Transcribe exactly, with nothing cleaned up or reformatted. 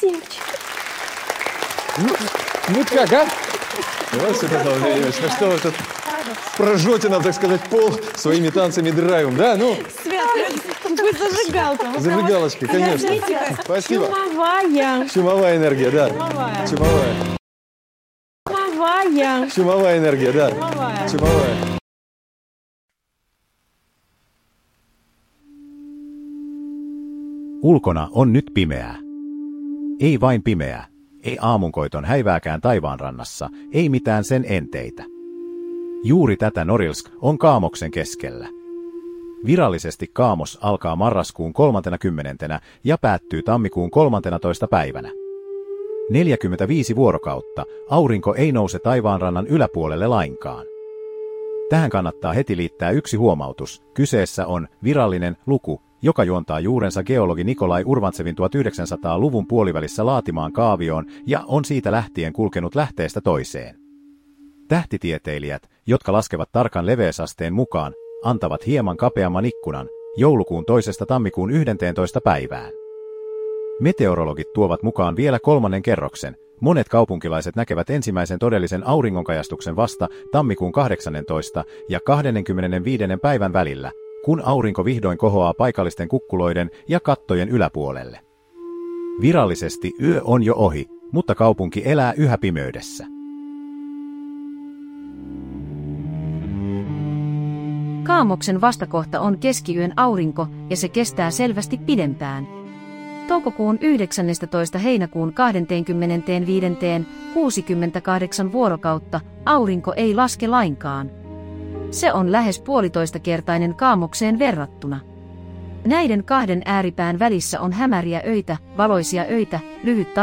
Максимчик. Ну, ну как, а? Давайте это, Владимир Ильич, ну что вы тут прожжете нам, так сказать, пол своими танцами и драйвом, да? Ну, Свет, вы зажигалка. Вы зажигалочки, конечно. Спасибо. Чумовая. Чумовая энергия, да. Чумовая. Чумовая. Чумовая. Чумовая энергия, да. Чумовая. Чумовая. Ulkona on nyt pimeää. Ei vain pimeää, ei aamunkoiton häivääkään taivaanrannassa, ei mitään sen enteitä. Juuri tätä Norilsk on Kaamoksen keskellä. Virallisesti Kaamos alkaa marraskuun kolmantenakymmenentenä ja päättyy tammikuun kolmantenatoista päivänä. neljäkymmentäviisi vuorokautta aurinko ei nouse taivaanrannan yläpuolelle lainkaan. Tähän kannattaa heti liittää yksi huomautus. Kyseessä on virallinen luku, joka juontaa juurensa geologi Nikolai Urvantsevin tuhatyhdeksänsataaluvun puolivälissä laatimaan kaavioon ja on siitä lähtien kulkenut lähteestä toiseen. Tähtitieteilijät, jotka laskevat tarkan leveysasteen mukaan, antavat hieman kapeamman ikkunan joulukuun toisesta tammikuun yhdenteentoista päivään. Meteorologit tuovat mukaan vielä kolmannen kerroksen. Monet kaupunkilaiset näkevät ensimmäisen todellisen auringonkajastuksen vasta tammikuun kahdeksannentoista ja kahdeskymmenesviides päivän välillä, kun aurinko vihdoin kohoaa paikallisten kukkuloiden ja kattojen yläpuolelle. Virallisesti yö on jo ohi, mutta kaupunki elää yhä pimeydessä. Kaamoksen vastakohta on keskiyön aurinko ja se kestää selvästi pidempään. Toukokuun yhdeksästoista heinäkuun kahdeskymmenesviides kuusikymmentäkahdeksan vuorokautta aurinko ei laske lainkaan. Se on lähes puolitoistakertainen Kaamokseen verrattuna. Näiden kahden ääripään välissä on hämäriä öitä, valoisia öitä, lyhyt